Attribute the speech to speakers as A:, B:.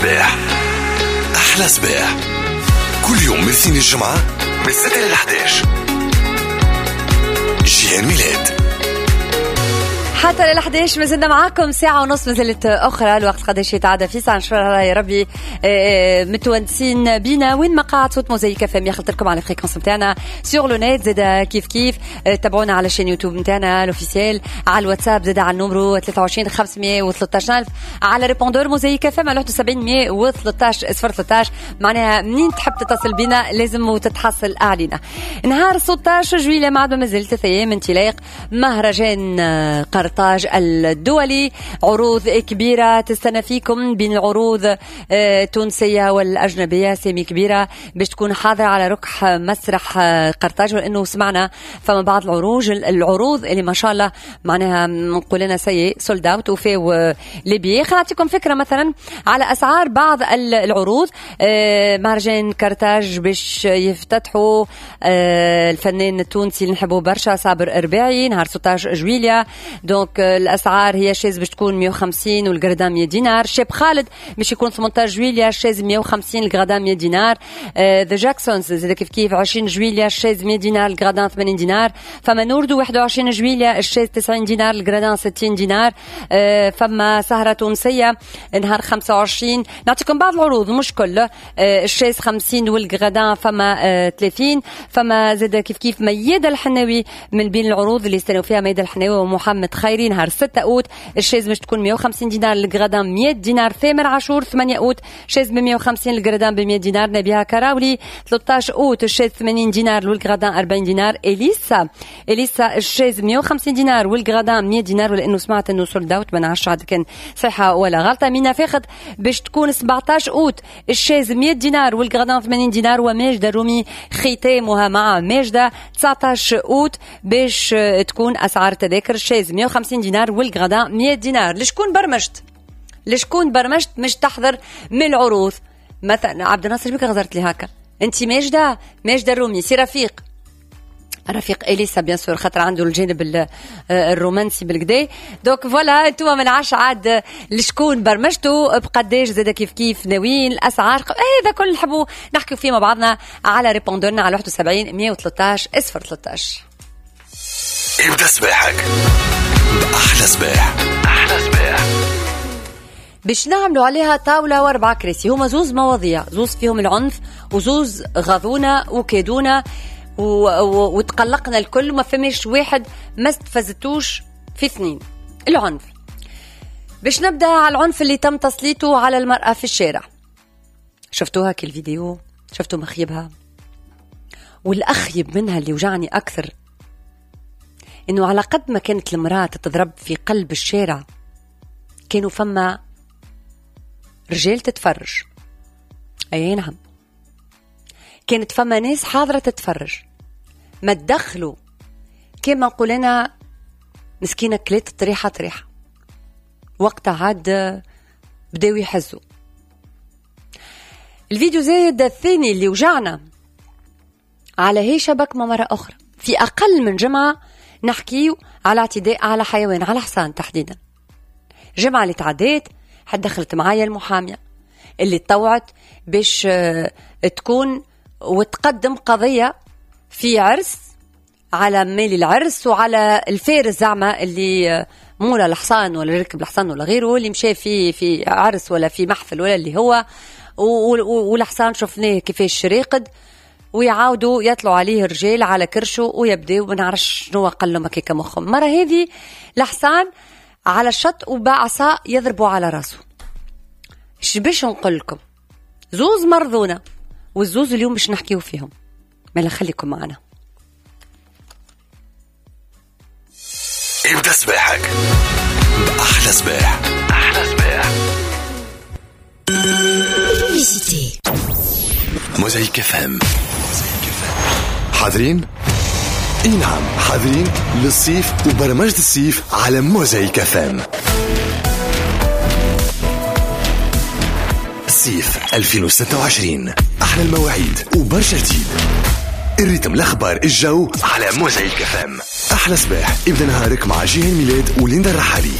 A: صباح. أحلى صباح كل يوم من سين الجمعة من 6 ل 11. جيهان ميلاد
B: حتى ل 11 مازلنا معاكم ساعة ونص مازلت أخرى. الوقت قداش يتعدى في ساعة نشرها يا ربي متونسين بينا وين ما قاعد صوت موزايك فم يخلط لكم على الفريكونس متاعنا سور لو نت زاد كيف تابعونا على شين يوتيوب متاعنا الأوفيسيال على الواتساب زاد على النمرو 23 513 على ريبوندور موزايك فم على 71 113 013. معناها منين تحب تتصل بينا لازم وتتحصل علينا. نهار 16 جويلية معد مازلت 3 أيام انطلاق مهرجان قرطاج الدولي. عروض كبيرة تستنى فيكم بين العروض التونسية والأجنبية. سامي كبيرة باش تكون حاضرة على ركح مسرح قرطاج لأنه سمعنا فما بعض العروض اللي ما شاء الله معناها نقول لنا سيء سولد اوت وفي ليبيا. خلينا نعطيكم فكرة مثلا على أسعار بعض العروض. مهرجان قرطاج باش يفتتحوا الفنان التونسي اللي نحبه برشا صابر إرباعي نهار 16 جويلية. دونك الأسعار هي شاز باش تكون 150 والقردان 100 دينار. شاب خالد باش يكون 18 جويلية شاز 150 القردان 100 دينار. ذا جاكسونز زاد كيف 20 جويلية شاز 100 دينار القردان 80 دينار. فما نوردو 21 جويلية الشاز 90 دينار القردان 60 دينار. فما سهرة تونسية نهار 25 نعطيكم بعض العروض مش كل الشاز 50 والقردان فما 30. فما زاد كيف ميادة الحناوي من بين العروض اللي استنوا فيها ميادة الحناوي ومحمد خيري نهار 6 أوت الشاز باش تكون 150 دينار القردان 100 دينار. ثامر عاشور 8 أوت شاز ب 150 القردان ب 100 دينار. نبيها كراولي 13 أوت الشاز 80 دينار والقردان 40 دينار. إليسا الشاز 150 دينار والقردان 100 دينار ولأنه سمعت إنه سولد أوت ما نعرفش عاد كان صحة ولا غلطة. مينا فاخد باش تكون 17 أوت الشاز 100 دينار والقردان 80 دينار. وماجدة الرومي ختامها مع ماجدة 19 أوت باش تكون أسعار تذاكر الشاز 150 دينار والقردان 100 دينار. لشكون برمجت مش تحضر من العروض مثلا عبد الناصر بك غزرت لي هكا انت ماجدة الرومي سي رفيق إليسا بيان سور خاطر عنده الجانب الرومانسي بالكدا. دوك فوالا انتوا من عاش عاد لشكون برمجتوا بقداش زاد كيف ناويين الاسعار هذا كل نحبوا نحكيو فيه مع بعضنا على ريبوندورنا على 71 113 013.
A: ابدأ صباحك بأحلى صباح.
B: باش نعملوا عليها طاولة و4 كراسي. هما زوز مواضيع زوز فيهم العنف وزوز غضونا وكادونا وتقلقنا الكل وما فماش واحد ما استفزتوش في اثنين. العنف باش نبدأ على العنف اللي تم تسليطه على المرأة في الشارع. شفتوها كل فيديو شفتوا مخيبها والأخيب منها اللي وجعني أكثر إنه على قد ما كانت المرأة تتضرب في قلب الشارع كانوا فما رجال تتفرج. أي نعم كانت فما ناس حاضرة تتفرج ما تدخلوا كما نقولنا مسكينة كليت طريحة وقتها عاد بداوا يحزوا. الفيديو زايد الثاني اللي وجعنا على هي شبك مرة أخرى في أقل من جمعة نحكيو على اعتداء على حيوان على حصان تحديدا. جمعة اللي تعديت حد دخلت معايا المحامية اللي طوعت باش تكون وتقدم قضية في عرس على ميل العرس وعلى الفارس زعمة اللي مولا الحصان ولا ركب الحصان ولا غيره اللي مشى في عرس ولا في محفل ولا اللي هو والحصان شفناه كيفاش راقد ويعاودوا يطلعوا عليه رجال على كرشه ويبدأوا ما نعرفش شنو قال له مكيكا مخهم. مرة هذه الحصان على الشط وبعصا يضربوا على راسه. ايش باش نقول لكم زوز مرضونة والزوز اليوم باش نحكيو فيهم. مالا خليكم معنا.
A: ابدأ صباحك بأحلى صباح. موزايك فهم. حاضرين؟ اي نعم حاضرين للصيف وبرمجة الصيف على موزايك فهم. الصيف 2026 أحلى المواعيد وبرشا جديد. الريتم الأخبار الجو على موزايك فهم. أحلى صباح ابدأ نهارك مع جيهان ميلاد وليندا الرحالي.